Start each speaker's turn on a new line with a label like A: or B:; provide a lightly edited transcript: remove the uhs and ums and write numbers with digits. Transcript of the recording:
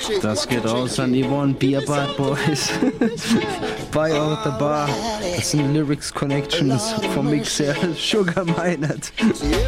A: Das geht raus an Yvonne Bierbad Boys. Bei Out the Bar. Das sind Lyrics Connections vom Mixer Sugar Minot.